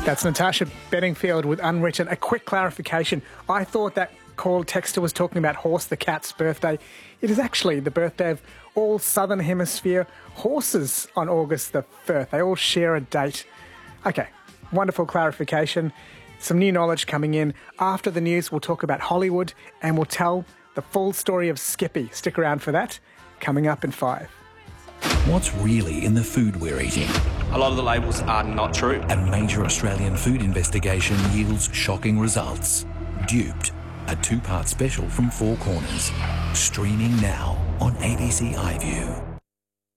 That's Natasha Bedingfield with Unwritten. A quick clarification. I thought that call texter was talking about Horse the cat's birthday. It is actually the birthday of all Southern Hemisphere horses on August the 1st. They all share a date. Okay, wonderful clarification. Some new knowledge coming in. After the news, we'll talk about Hollywood and we'll tell the full story of Skippy. Stick around for that. Coming up in 5. What's really in the food we're eating? A lot of the labels are not true. A major Australian food investigation yields shocking results. Duped, a 2-part special from Four Corners. Streaming now on ABC iView.